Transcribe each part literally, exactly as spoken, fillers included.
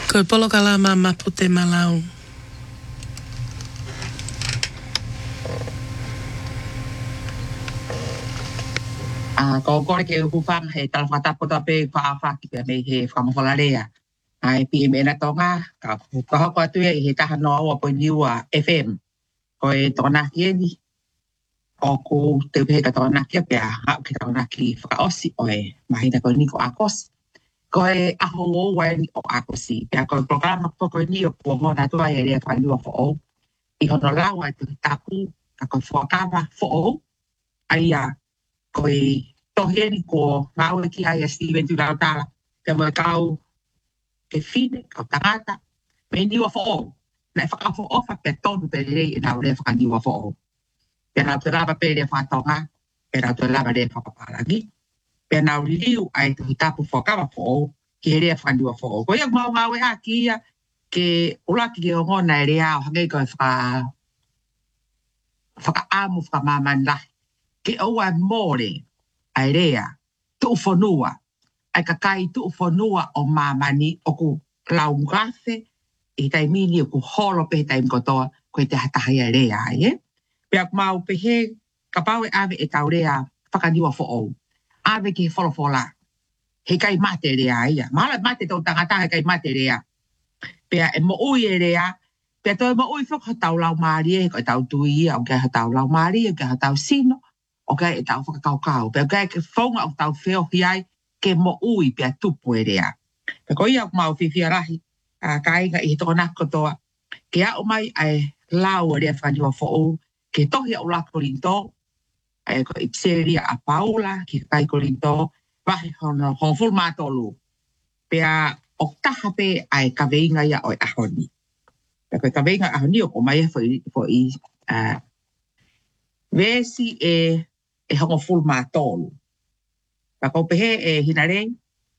Ko polo kala mama pute malau. Ah, ko ko ke ku fam he tal fata poto pe fa fa ki me he fam fola lea. Ai pi me na tonga ka ku ka ko tu he ta no wa po ni wa F M. Ko e tona ki ni. O ku te pe ka tona ki pe ha ki tona ki fa osi oe. Mai na ko ni ko akos. Ko e a ho wa ni o akosi. Pe ko programa ko ko ni o ko mo na tu ai le fa ni wa fo. I hono la wa tu ta ku ka ko fo ka va fo. Ai ya ko e toheri ko ngau e ki ai a Steven tu lau tala. Te mo kau ke fine, kau tangata. Me ni wa fo. Na e whaka fo ofa pe tonu pe rei e nau le whaka ni wa fo. Pe nau te lava pe le whatonga. Pe nau te lava le whakapalagi. Pe nau liu ai te hitapu whakawa fo. Ki rea whaka ni wa fo. Ko ia mau ngau e a ki ia. Ke ulaki ke o ngona e rea o hangei ko e whaka whaka amu whaka maman lahi. Ke oua mōre ai rea tu whanua. Ai ka kai tu whanua o mamani o ku lau ngafe i tai mini o ku holo pe tai mkotoa ko i te hatahi ai rea ai e. Pea mau pe he ka pau e ave e tau rea whakaniwa fo ave ki he wholofola. He kai mate rea ai ia. Mahala mate tau tangata he kai mate rea. Pea e mo ui e rea. Pea toi mo ui whaka tau lau maari e ko i tau tui ia o kia tau lau maari e kia tau sino. O kai e tau whakakaukau. Pea kai ke whaunga o tau wheo hiai ke mo ui pea tupu e rea. Pea ko ia mau whiwhia rahi. Uh, ka inga i toko nako toa. Ke a o mai ai lau e rea whaniwa fo ke tohi au la korinto. Ai ko i pseria a Paula ki kai korinto. Wahi hono hoful matolu. Pea o taha pe ai ka veinga ia o ahoni. Pea ko ka veinga ahoni o ko mai e fo i uh, vesi e e hongo full matolu. Pa ko pehe e hinare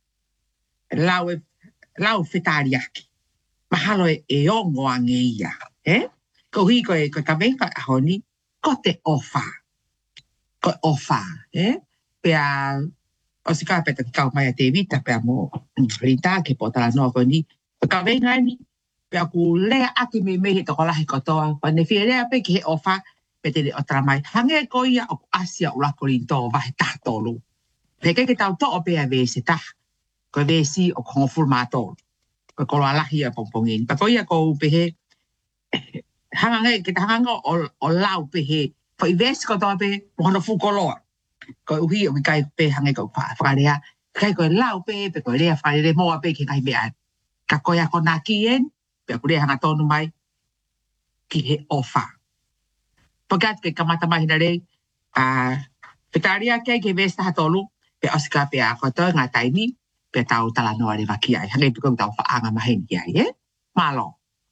lau e lau fetariaki. Mahalo e e ongo ange ia. Eh? Ko hi ko e ko ka venga ahoni ko te ofa. Ko ofa. Eh? Pea o si ka peta ki kau mai a te vita pea mo rita ke potala no ko ni. Ka venga ni pea ku lea aki me mehe toko lahi kotoa. Pa ne fie lea pe ki he ofa pete le otra mai. Hange ko ia o asia o lako rinto vahe tahtolu. Peke ke tau to o pea vese taha. Ko vesi o kongo full matolu. Ko kolo alahi a pompongin. Pa ko ia ko pehe hanga ngai ke hanga o o lau pehe. Fo i vesi ko to pe mono fu koloa. Ko uhi o kai pe hanga ko fa fa rea. Kai ko lau pe pe ko rea fa le mo pe ke kai mea. Ka ko ia ko na kien pe ko rea hanga tonu mai ki he ofa. Pagat ke kamata mai na re a petaria ke ke vesta hatolu pe osika pe a ko to nga taimi pe tau tala no are vaki ai. Hangai pe ko tau fa anga maheni ai, eh? Malo.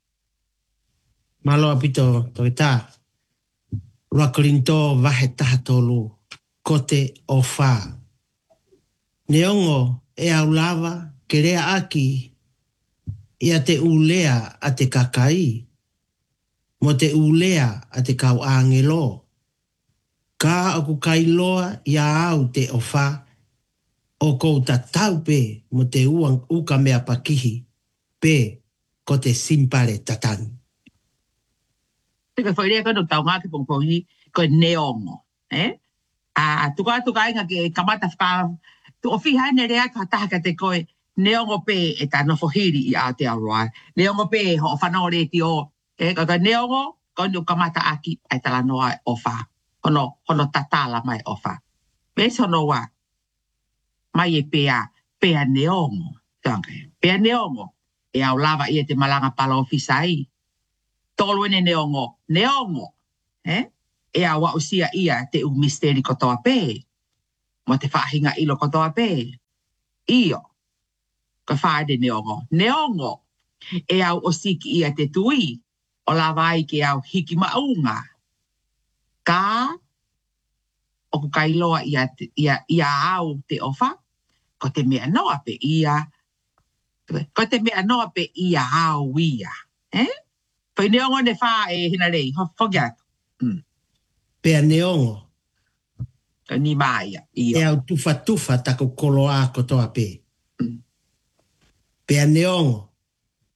Malo apito to ta. Rakolinto vahe taha tolu kote ofa. Neongo e au lava ke rea aki ia te ulea a te kakai. Mo te ulea a te kau angelo. Ka aku kailoa ia au te ofa. O kou ta tau pe mo te uang uka mea pakihi pe ko te simpare tatang. Tika foi rea kono tau ngā ki pongpongi ko neongo. Eh? A tuka tuka inga ke kamata whaka tu ofi haine rea ka taha ka te koe neongo pe e ta nofohiri i a te aroa. Neongo pe ho whanau re ti o. Eh? Kaka neongo kono kamata aki ai tala noa ofa. Hono, hono tatala mai ofa. Pes hono wa mai e pea, pea neongo. Tanke, pea neongo. E au lava ia te malanga pala ofisai. Tolu ene neongo. Neongo. Eh? E a wa usia ia te u misteri kotoa pe. Mo te whahinga ilo kotoa pe. Io. Ka whaade neongo. Neongo. E au osiki ia te tui. O lava ai ke au hiki maunga. Ka. O ku kailoa ia, ia, ia au te ofa. Ko te mea noa pe ia. Ko te mea noa pe ia au ia. Eh? Pai neongo ne wha e hina rei. Hoki atu. Mm. Pea neongo. Ka ni mai ia. E au tufa tufa tako koloa kotoa pe. Mm. Pea neongo.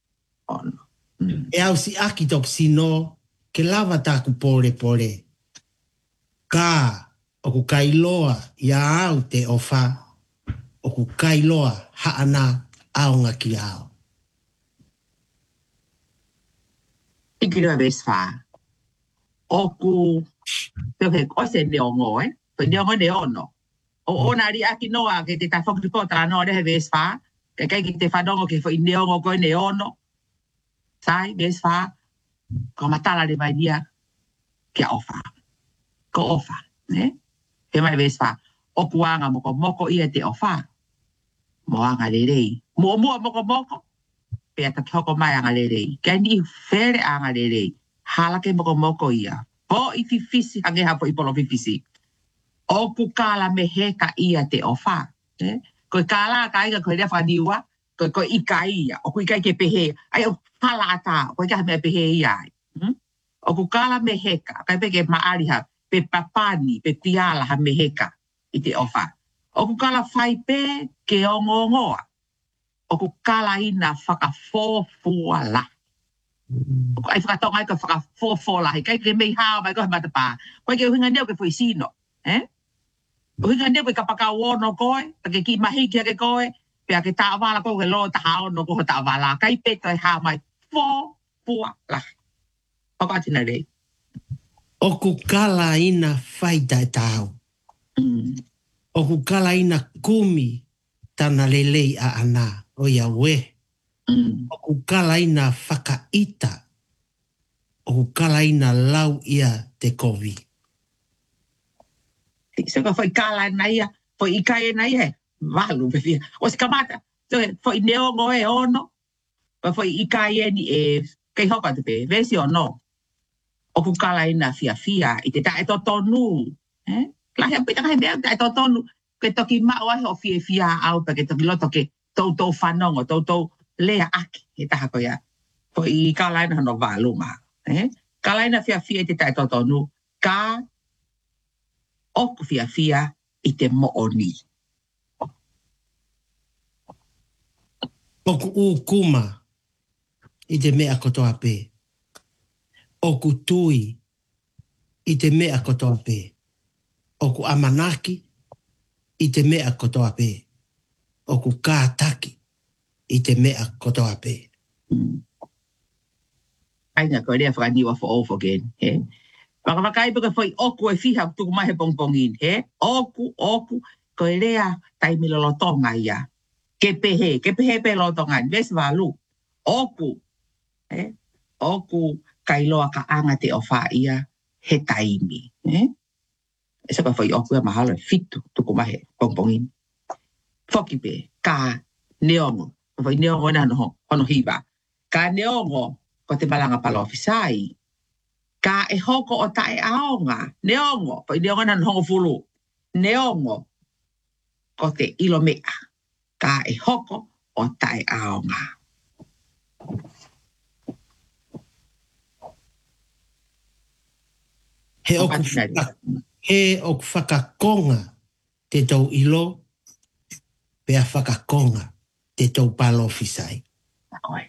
E au si aki tok sino, ke lava taku pore pore. Ka, o ku kailoa ia au te ofa, o ku kailoa haana aonga ki ao. Iki rua ves fa. O ku, te ke kose neongo, eh? Pe neongo neono. O ona ri aki noa ke te tafok tuko ta no de ves fa. Ke kai ki te whanongo ke fo i neongo koe neono. Sai, ves fa. Ko matala de vai dia ke ofa. Ko ofa, eh? He mai ves fa. O kuanga moko moko ia te ofa. Moanga le rei. Mua mua moko moko. Pe ata hoko mai anga le rei. Kai ni fere anga le rei. Hala ke moko moko ia. Po i fifisi, hange hapo i polo fifisi. O ku kala me heka ia te ofa. Eh? Koe kala ka inga koe rea whaniwa. Koe koe ika ia. O ku ika ke pehe. Ai o hala ata. Koe ka mea pehe ia. Hmm? O ku kala me heka. Kai peke maariha. Pe papani, pe piala ha me heka. I te ofa. O ku kala whai pe ke o ngongoa. O ku kala ina whakafofua la. O ku ai whakatonga ai ka whakafofua la. Kai ke mei hao mai koe matapa. Koe ke uhinga neo ke fwoi sino. Eh? Uhinga neo ke kapaka wono koe. Pake ki mahi kia ke koe. Pea ke taawala koe ke lo taha ono koe taawala. Kai pe toi hao mai fofua la. Pakatina rei. O ku kala ina whaita e tau. Mm. O ku kala ina kumi tana lelei a ana o ia we. Mm. O ku kala ina whakaita. O ku kala ina lau ia te kovi. Se ka foi kala na ia, foi ikae na ia. Valu pe fia. O se kamata. So foi neongo e ono. Pa foi ikae ni e kei hoka te pe. Vesi o no. O ku kala ina fia fia. I te tae totonu. Eh? Lahi a pita kai mea tae totonu. Ke toki mao ahe o fia fia au pa ke toki loto ke tautou whanongo, tautou lea aki. E taha ko ia. Foi kala ina no valu ma. Eh? Kala ina fia fia i te tae totonu. Ka oku fia fia i te mooni. Oku u kuma i te mea kotoa pē. Oku tui i te mea kotoa pē. Oku amanaki i te mea kotoa pē. Oku kātaki i te mea kotoa pē. Mm. Aina ko rea whakaniwa for over again. He? Whakawakai puka foi oku e fiha tuku mahe pongpongin. He? Oku, oku, ko rea taimila lotonga ia. Ke pehe, ke pehe pe lotonga. Ves walu. Oku. He? Oku kailoa ka anga te ofa ia he taimi. He? E saka foi oku e mahalo fitu tuku mahe pongpongin. Foki pe, ka neongo. Foi neongo na no, hono hiba. Ka neongo ko te malanga palo ofisai. Ka e hoko o tae aonga. Neongo, foi neongo na no fulu. Neongo ko te ilo mea. Ka e hoko o tae aonga. He oku, whaka, he oku whakakonga te tau ilo, pea whakakonga te tau palo ofisai. Koe.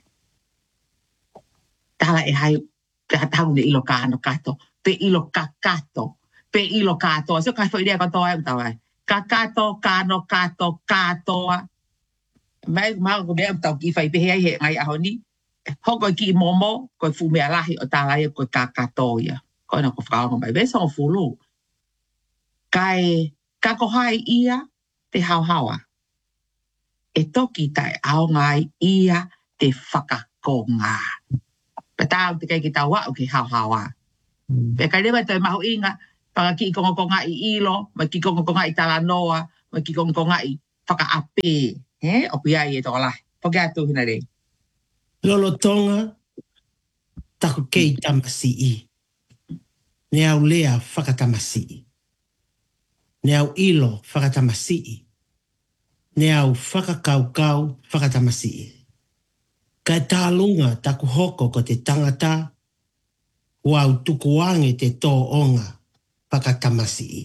Tala e hai, te hatau ne ilo ka ano kato, pe ilo ka kato, pe ilo kato. So kai foi rea kato ai utawai. Ka kato, ka ano kato, katoa. Mai mau ko mea utau ki fai pehe ai he ngai aho ni. Hoko ki momo, koe fu mea lahi o tala ia koe ka kato ia. Koe na ko whakaonga mai. Vesa o fulu. Kai kako hai ia te hau hawa. E toki tai aongai ia te whakakonga. Pe tau te kai ki tau wau ki hau hawa. Pe kai rewa toi mahu inga, panga ki konga konga i ilo, ma ki konga konga i tala noa, ma ki konga konga i whakaape. He? O pia i e tō lai. Poke atu hina rei. Lolo tonga, taku kei tamasi i. Ne au lea whakatamasi i. Ne au ilo whakatamasi i. Ne au whakakaukau whakatamasi i. Kai tālunga taku hoko ko te tangata, wau tukuange te tō onga whakatamasi i.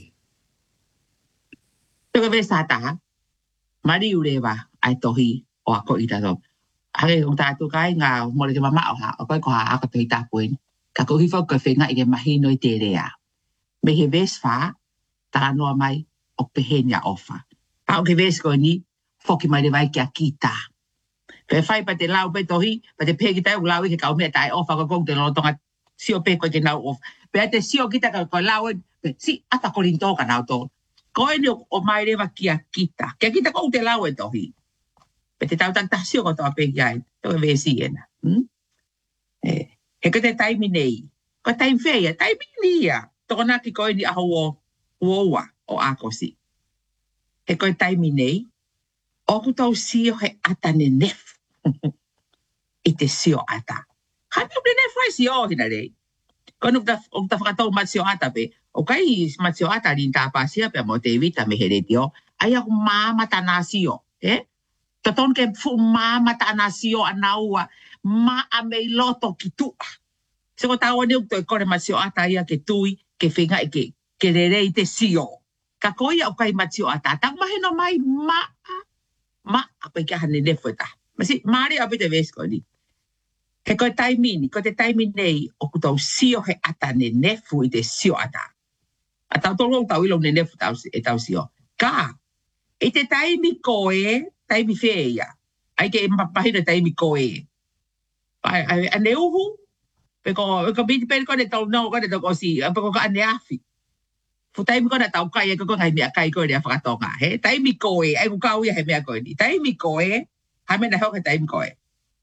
Tuka vesa taha, mari urewa ai tohi o ako i tato. Hare kong tātou kai ngā mole ke mama o ha, o kai ko ha aka tui tāpuen. Ka ko hifau ka whenga i ke mahino i te rea. Me he ves wha, tā noa mai o pehenia ofa. Pa o ke ves ko ni, foki mai le vai kia kita. Pe whai pa te lau pe tohi, pa te pe ki tai u lau i ke kau mea tai ofa ka kong te lotonga sio pe ko ke nau ofa. Pe te sio kita ka ko lau e, si ata ko rinto ka nau tō. Ko e ni o mai rewa kia kita. Kia kita kong te lau e tohi. Pe te tau tak tasio ko toa pe kia e, tō e vesi ena. Hmm? Eh. He ko te taimi nei. Ko taimi whea, taimi nia. Toko nā ki koe ni aho o uoua o ākosi. He ko te taimi nei. O ku tau sio he ata ne nefu. I te sio ata. Hami o ne nefu ai sio hina rei. Ko nuk ta whakatau mat sio ata pe. O kai mat sio ata rin tā pāsia pe mo te vita me he retio. Ai aku māmata nā sio. Eh? Taton ke fu māmata nā sio anaua. Ma a mei loto ki tua. Se ko tawa ni ukto e kore masio ata ia ke tui, ke whenga i ke, ke rere i te sio. Ka koia o kai masio ata. Tak mahe no mai ma a, ma a koe kia hane nefo ta. Masi, maari api te vesko ni. He koe taimi ni, koe te taimi nei, o kutau sio he ata ne nefu i te sio ata. A tau tolo tau ilo ne nefu tau, e tau sio. Ka, i te taimi koe, taimi whea. Ai ke mapahina taimi koe. Ai ane uhu pe ko ko bit pe ko de tau no ko de ko si pe ko ane afi fu tai mi ko na tau kai ko ko ngai me kai ko de fa to nga he tai mi ko e ai ku ka u ya he me ko ni tai mi ko e ha me na ho ke tai mi ko e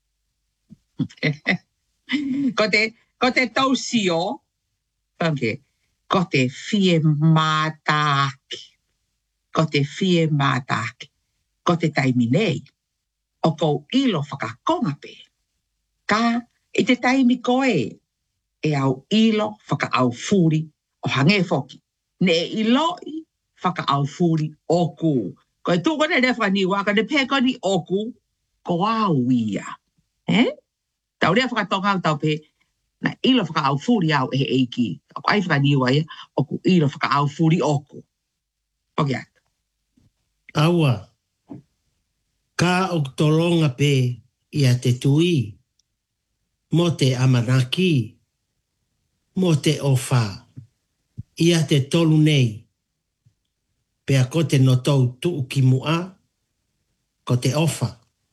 ko te ko te tau sio okay ko te fie mata ko te fie mata ko te tai mi nei o ko ilo fa ka konga pe ka i te taimi koe e au ilo whaka au furi o hange foki. Ne i loi whaka au furi oku. Ko e tūko ne rewa ni waka ne pēko ni oku ko au ia. Eh? Tau rea whakatonga au tau pē na ilo whaka au furi au e eiki. Ako ai whaka ni wai oku ilo whaka au furi oku. Oki atu. Aua. Ka o tolonga pē ia te tui. Mo te amanaki, mo te ofa, ia te tolu nei, pea ko te notou tuu ki mua, ko te ofa.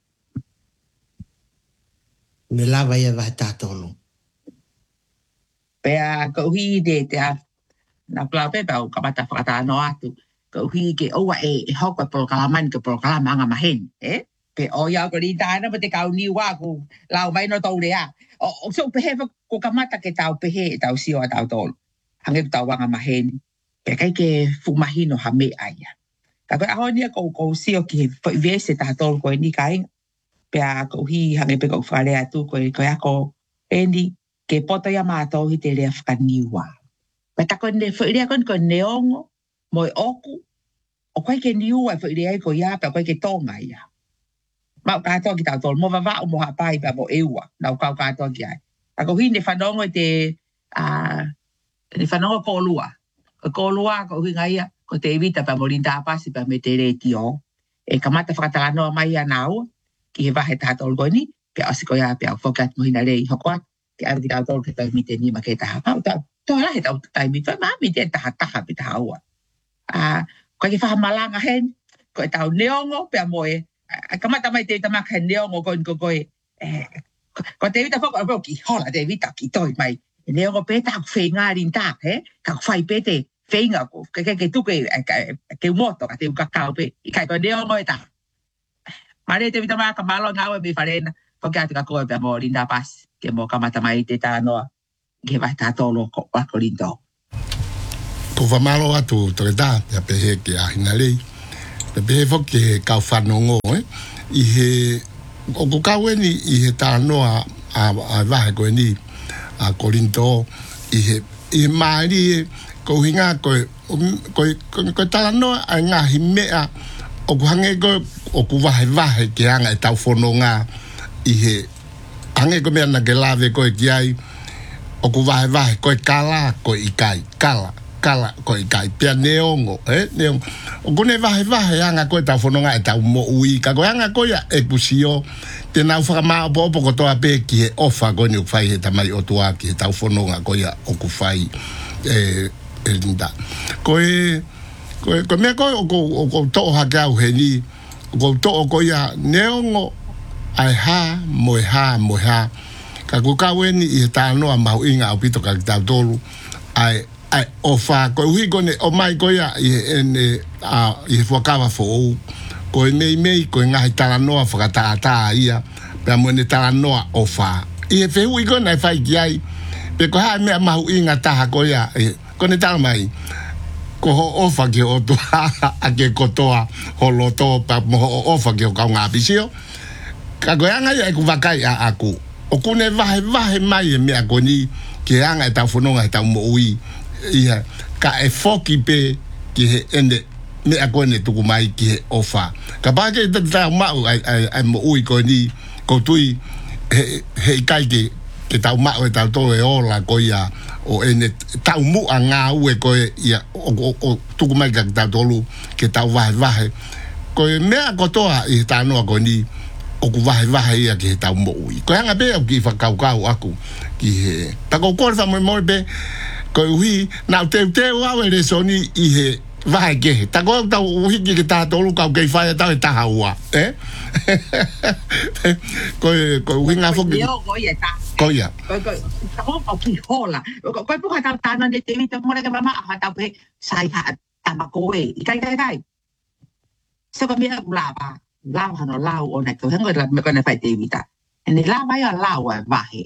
Me lava ia vahe tātonu. Pea ko hui de te a, na plau pepa o kamata whakata no atu, ko hui ke oua e, e hoko e polokalamani ke polokalama anga mahen, eh? Pe o ia ko ri tāna pa te kau ni wā ko lau mai no tau rea. O, o so pehe ko kamata ke tau pehe e tau sio a tau tolu. Hange ku tau wanga mahen. Pe kai ke fumahino ha me aia. Ka koe aho nia ko, ko sio ki he vese tau tolu koe ni kai. Pe a ko hi hange pe ko whare atu koe koe ako eni ke poto ia mātou hi te rea whakaniwa. Pe ta koe ne whairea koe koe neongo moe oku. O koe ke niua e whairea ko ia pe koe ke tonga ia. Mau katoa ki tau tolu, mo wawa o mo hapai pa mo eua, nau kau katoa ki ai. Ako hi ne whanongo te, uh, ne whanongo kōlua. Ko kōlua, ko hui ngai ia, ko te evita pa mo rinta apasi pa me te reti o. E kamata whakatalanoa mai anau, ki he wahe tātolu koe ni, pe asiko ia pe au whokat mo hina rei hokoa, ke aru ki tau tolu ke tau mite ni ma ke taha. Mau tau, tau lahe tau taimi, wha maa mite taha taha pe taha ua. Uh, ko ke whahamalanga hen, ko e tau neongo pe a moe, a kamata mai te tamaka neongo ko ko ko eh ko te vita foko ko ki hola te vita ki toi mai neongo peta ku feinga rinta he ka fai pete feinga ko ke ke tu ke ke moto ka te ka ka pe ka ko neongo eta mare te vita maka malo ngawe be farena ko ka te ka ko be mo rinda pas ke mo kamata mai te ta no ke vai ta tolo ko ko rindo ko va malo atu treda ya pe ke a hinalei pe pe fo ke ka fanongo eh i he o ko ka weni i he ta no a a va ko ni a korinto i he i mari ko hinga ko ko ko ta no a nga himea o ko hange ko o ku va va ke anga ta fononga i he hange ko me na ke lave ko ki ai o ku va va ko kala ko i kai kala kala ko i kai pia neongo eh neongo o kone vahe vahe anga ko ta fononga e ta mo ui ka ko anga ko ya e pusio te na fa ma bo bo ko to ape ki e ofa ko ni fai he ta mai o to aki ta fononga ko ya o ku fai e e nda ko e ko ko me ko ko ko to ha ga he ni ko to ko ya neongo ai ha mo ha mo ha ka ko ka weni i ta no ma inga o pito ka ta tolu ai ai ofa ko hui ko ne o mai ko ya i en a i fokava fo ko me me ko nga hitala no fa ta ta ia pe mo ne tala no ofa i fe hui ko na fa ai pe ko ha me ma inga ta ko ya ko ne tala mai ko ofa ke o to a ke ko to ho lo to pa mo ofa ke ka nga bisio ka ko nga ya ku vakai a aku o kune vahe vahe mai me ko ni ke anga ta fononga ta mo ui ia ka e foki pe ki he ende me akone tuku mai ki he ofa ka pa ke ta ma ai ai mo ui ko ni ko tui he he kai ke ke ta ma o ta to e ola ko ia o ene ta mu anga u e ko ia o tuku mai ka ta tolu ke ta va va ko me ko to i ta no ko ni o ku va va ia ke ta mo ui ko anga be ki fa ka ka aku ki he ta ko ko fa mo mo be ko hui na te te wa le soni i he vai ke ta ko ta hui ki ta to lu ka ke fa ta ta hawa eh ko ko hui nga fo yo ko ya ta ko ya ko ko ko ko ki hola ko ko pu ka ta ta na de te mi te mo le ka mama ha ta pe sai ha ta ma ko e kai kai kai so ko mi ha la ba la ha no la o na ko hang la me ko na fa te mi ta ni la ba ya la wa va he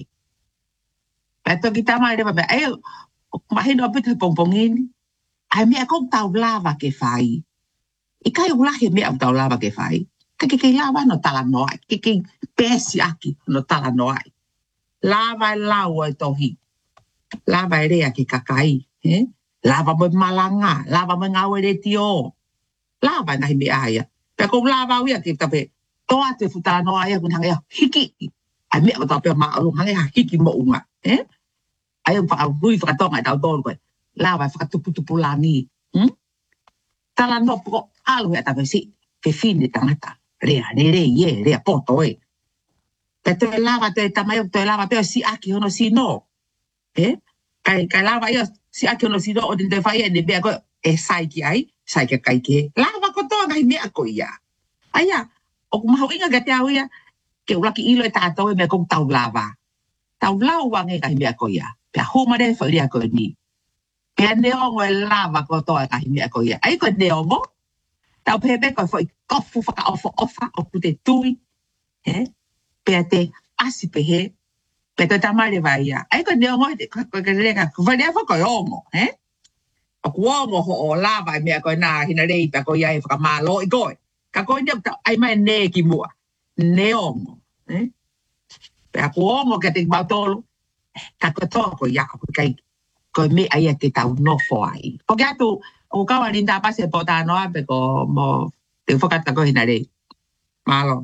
pero kita mai de ba ai mahin o bit pongpongin ai me ko tau lava ke fai i kai ula he me tau lava ke fai ke ke lava no tala no ai ke ke pesi aki no tala no ai lava lawa to hi lava ere aki kakai eh lava mo malanga lava mo ngawe de tio lava na me aya pe ko lava wi aki tape to ate futa no ai kun hanga hiki ai me ko tape ma lu hanga hiki mo unga eh ai fa vui fa tonga tau tol ko la va fa tupu tupu la ni hm tala no po algo ta si che fine tangata rea re ye rea poto e te te lava te tamayo te lava pe si aki ono si no eh kai kai lava io si aki ono si no o de fa ye ne be ko e sai ki ai sai ke kai ke lava ko to ngai me ko ia aya o ma ho inga gatia ia ke ula ki ilo ta to me ko tau lava tau lau wa ngai kai me ko ia pe homa de fa ria ko ni pe ne o ngwe lava ko to ka hi me ko ia ai ko ne o mo tau pe pe ko fo ko fu fa ka ofo ofa o ku te tui eh pe te asi pe he pe to ta mare va ia ai ko ne o mo ko ko le ka ko va ne fa ko o mo eh o ku o mo ho o lava me ko na hi na le pe ko ia fa ka ma lo i ko ka ko ne ai mai ne ki mo ne o mo eh pe ko o mo ke te ba tolo ka ko to ko ya ko kai ko me ai te tau no fo ai ko ga tu o ka wa linda pa se pota no a pe ko mo te fo ka ta ko hina re malo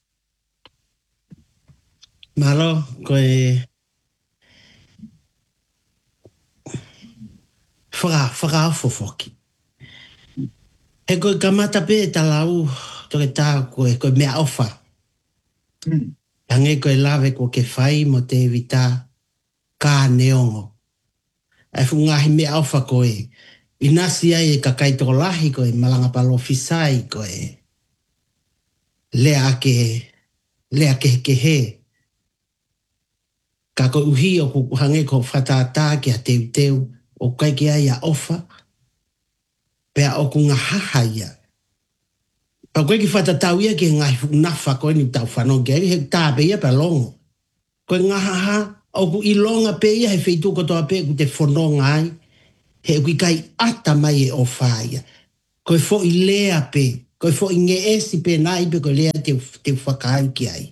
malo ko e fra fra fo foki e ko kamata pe ta lau to ke ta ko ko me ofa mm ange ko lave ko ke fai mo te evita ka neongo. E fungahi me alfa koe. Inasi ai e kakai toko lahi koe, malanga palo fisai koe. Lea ke, lea ke ke he. Ka ko uhi o kuhange ko whatata ki a teu teu, o kai ki ai a ofa, pea o kunga haha ia. Pa koe ki whatatau ia ki ngai nafa koe ni tau whanau ki ai, he tāpe ia pa longo. Koe ngahaha, o ku ilonga pe ia he feitu ko toa pe ku te whanonga ai, he kui kai ata mai e o whaia. Koe fo i lea pe, koe fo i nge esi pe nai pe koe lea te, te whakai ki ai.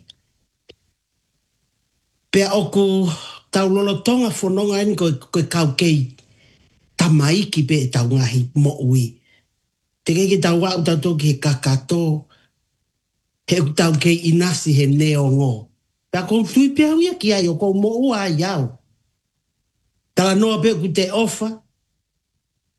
Pea o ku tau lolo tonga whanonga ai koe, koe kau kei tamaiki pe tau ngahi mo ui. Te kei ke tau wau tau toki he kakato, he ku tau kei inasi he neongo. Pea kou tui pea uia ki ai o kou mo ua ai au. Tala noa pe ku te ofa,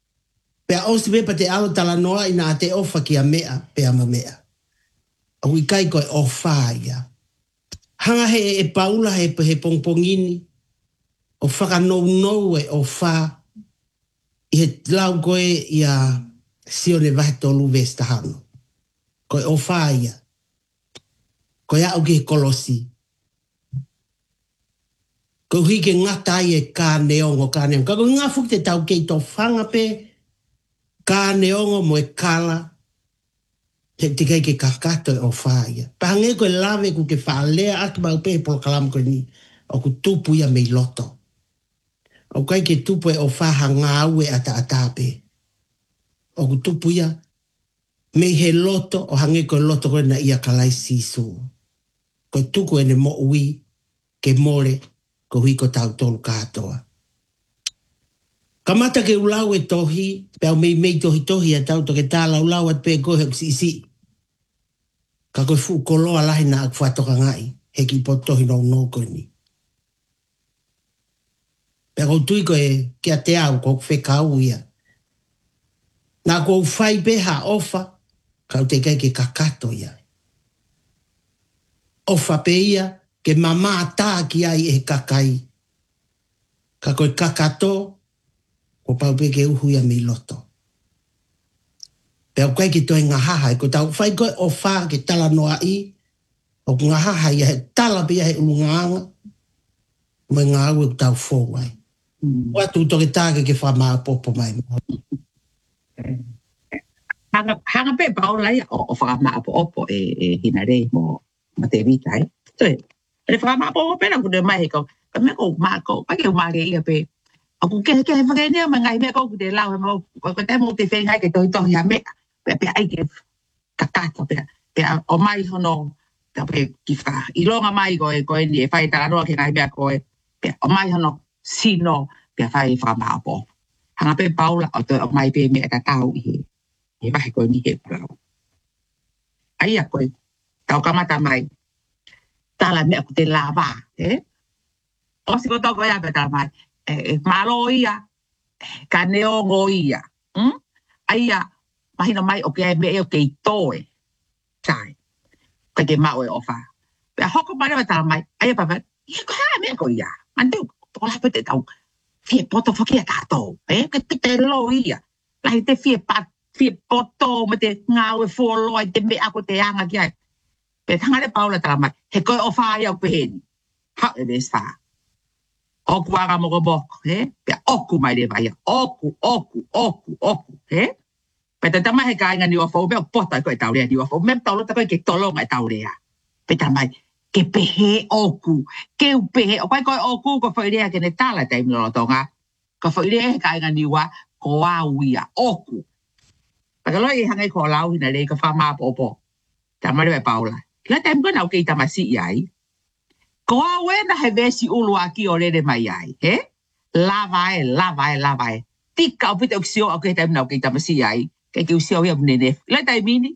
Pea osi pe pa te alo tala noa ina te ofa ki a mea, pe a mea. Au i kai koe ofa ia. Hanga he e paula he, he pongpongini, o whaka nou nou e ofa, i he lau koe i a sione vahe tolu vestahano. Koe ofa ia. Koe au ki he kolosi. Koe hui ke ngata ai e ka neongo, ka neongo. Kako ngā fuki te tau kei tō whanga pe, ka neongo mo e kala, te te kai ke kakato e o whaia. Pahange koe lawe ku ke whaalea atu mau pe polo kalamu koe ni, o ku tupu ia mei loto. O kai ke tupu e o whaha ngā ue ata ata pe. O ku tupu ia, mei he loto, o hange koe loto koe na ia kalai sisu. Koe tuku ene mo ui, ke more, ko hui ko tau tolu katoa. Kamata ke ulau e tohi, pēo mei mei tohi tohi a tau to ke tāla ulau at pē koe hek si isi. Ka koe fu koloa lahi na ak whatoka ngai, heki po tohi no no koe ni. Pēo tui koe kia te au ko whekau ia. Nā ko whai peha ofa, kau te kai ke kakato ia. Ofa pe ia, ke mama tā ki ai e kakai. Ka koe kakato, ko pau pe ke uhu ia mei loto. Pea koe ki toi ngahaha, ko tau whai koe o wha ke tala noa i, o ngahaha ia he tala pe ia he ulungaanga, mai ngā ue ku tau fōwai. Mm. Watu toke tāke ke wha maa popo mai. Hanga, hanga pe paulai o, o wha maa popo e, e hina rei mo ma te vita e. Toi, e wha maa popo pena kune mai he kau, ka mea kou maa kou, pa keu maa ke ia pe, aku ke ke whake nea ma ngai mea kou ku te lau, mo, ko te mo te whengai ke tohi tohi a mea, pe pe ai ke kakata, pe, pe o mai hono, ta pe ki wha, i longa mai koe, koe ni e whai tāroa ke ngai mea koe, pe o mai hono, sino, pe whai wha maa popo. Hanga pe paula, o toi o mai pe mea ka tau i he, he wahi koe ni he plau. Ai a koe, tau kamata mai, tala mea ku te lava, eh? O si ko tau koe a pe tala mai, e malo ia, ka neongo ia. Mm? Aia, mahina mai o ke ai mea o ke i toe. Sai. Ka ke mau e ofa. Pea hoko mai wa tala mai, aia papa, ia ko haa mea ko ia. Mandu, toko lape te tau, fie poto whakia tātou. Eh? Ka te te lo ia. Lai te fie pat, fie poto, ma te ngāwe fōloa, te mea ko te anga ki ai. Pea tangare paula tala mai, he koe ofa ia o peheni. Hau e res wha. Oku aga moko moko, eh? Pea oku mai le vai, oku, oku, oku, oku, eh? Pea te tamai he kāinga ni wafau, mea pota koe taurea ni wafau, mea taulo takoe ke tolonga e taurea. Pea tamai, ke pehe oku, ke u pehe, o kai koe oku ko whairea ke ne tala te imino tonga, ko whairea he kāinga ni wa, ko wauia, oku. Pea kaloi e hangai ko lau hina le, ka whamaa popo, tamai le paula. Kila te imino nau ke i tamasi iai, ko awena he vesi ulu aki o rere mai ai, he? Lava e, lava e, lava e. Tika o pita uksio o kei taimina o kei tamasi ai, kei ki usio ia mnene. Lai taimini?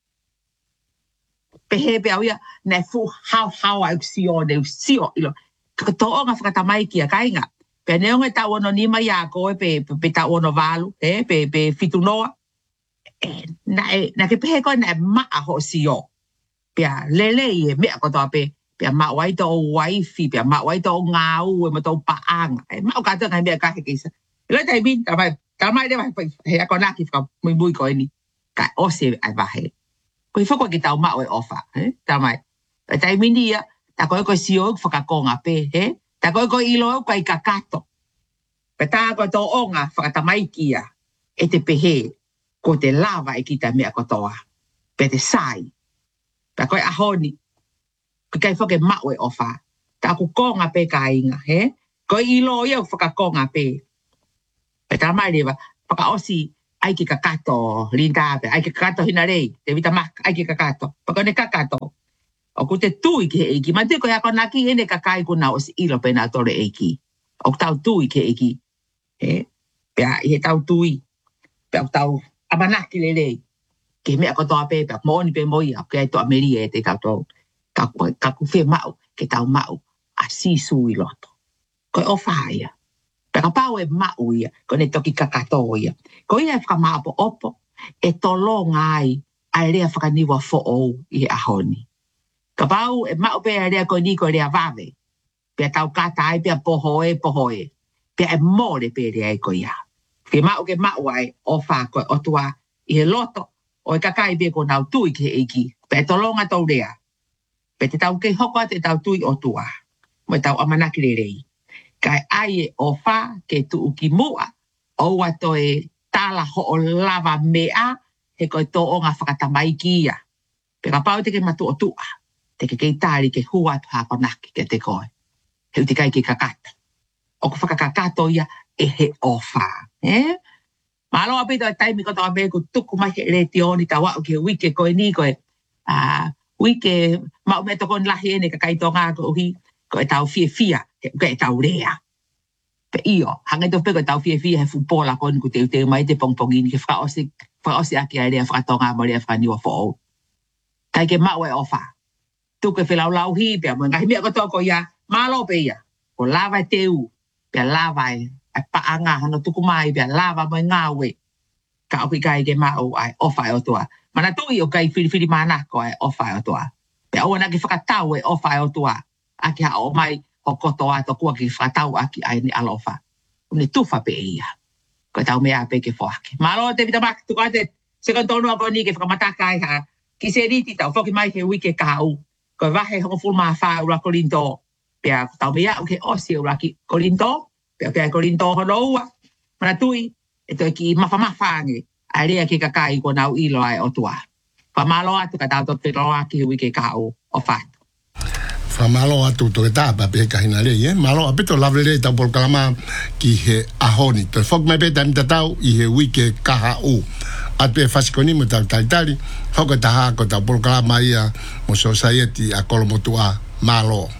Pehe pe au ia, ne fu hau hau a uksio, ne usio ilo. Kato o nga whakatamai ki a kainga. Pe neonga tau ono nima ia koe pe, pe tau ono valu, he? Pe, pe fitu noa. E, na, e, na ke pehe koe na e maa ho sio. Pea lele i e mea kotoa pe, pia ma wai to wifi pia ma wai to ngau e ma to paanga e ma ka tanga mea ka ke isa le tai bin ta mai ta mai de vai he ko na ki fa muy muy ko ni ka o se ai va he ko fo ko ki ta ma we ofa he ta mai tai bin dia ta ko ko sio fa ka konga pe he ta ko ko ilo ko i kakato pe ta ko to onga fa ta mai kia e te pehe ko te lava e ki ta mea ko toa pe te sai ta ko a honi kai whake mau e ofa. Ta ku konga pe ka inga, he? Ko ilo ia whaka konga pe. Pe ta mai rewa, whaka osi ai ki kakato, linda pe, ai ki kakato hina rei, te vita mak, ai ki kakato. Paka ne kakato. O ku te tui ki he eiki, ma te ko ia kona ki ene kakai kuna osi ilo pe na tore eiki. O tau tui ki eiki. He? Pe a i he tau tui. Pe o tau amanaki le rei. Ke mea kotoa pe, pe mooni pe moia, ke ai to amerie e te tau tau. Ka ku whe mau, ke tau mau, a sisu i loto. Koe o whaia. Peka pau e mau ia, ko ne toki kakato ia. Ko ia e whakamaapo opo, e tolo ngai, a rea whakaniwa fo ou i ahoni. Ka pau e mau pe a rea ko ni ko rea vave, pia tau kata ai pia pohoe pohoe, pia e more pe rea e ko ia. Ke mau ke mau ai o wha koe o tua i he loto, o e kakai pe ko nau tui ke eiki, pe tolonga tau rea. Pe te tau ke hoko te tau tui o tua, mo e tau amanaki re rei. Kai ai e o wha ke tu uki mua, o ato e tala ho o lava mea, he koe tō o ngā whakatamai ki ia. Pe ka pau te ke matu o tua, te ke kei tāri ke hua tu hakonaki ke te koe. Heu te kai ke kakata. O ku whakakakato ia e he o wha. Eh? Malo apito e taimi koto a me ku tuku mai he reti oni ta wau ke wike koe ni koe. Uh, wike mau me toko nlahi ene ka kai tō ngā ko uhi ko e tau fie fia, ko e tau rea. Pe io, hangai tō peko e tau fie fia he fupola kon ku te uteu mai te pongpongini ke whaosi, whaosi aki a rea whakatonga mo rea whaniwa fōou. Kai ke mau e ofa. Tuku e whilau lau hi, pia mo ngahi mea koto ko ia, malo pe ia. Ko lava e teu, pia lava e, e paanga hano tuku mai, pia lava mo e ngawe. Ka oki kai ke mau ai ofa e o toa. Mana tui o kai whiri whiri mana ko ai ofa e o toa. Pia oana ki whakatau e ofa e o toa. Aki ha o mai o koto ato kua ki whatau aki ai ni alofa. Une tufa pe ia. Ko tau mea pe ke whoake. Malo te vita maki tuka te sekontonu apo ni ke whakamataka ai ha. Ki se riti tau whoki mai he wike kau. Ko wahe hongo fulma wha ura korinto. Pea tau mea o ke osi ura ki korinto. Pea pea korinto hono ua. Mana tui e toi ki mawha mawhange. Ai rea ki kakai ko nau ilo ai o tua. Whamalo atu ka tau to te roa ki he wike kau o whatu. Malo atu to eta pa pe ka hina le, eh? Malo apito lavle le ta por kalama ki he ahoni. Pe fok me pe tam tatau i he wike kaha u. At pe fasikoni mo ta talitali, hoko ta ha ko ta por kalama ia mo society a kolomotua malo.